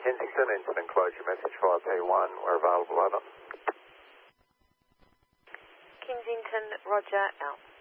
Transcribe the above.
Kensington, incident closure message 5P1, we're available, over. Kensington, roger, out.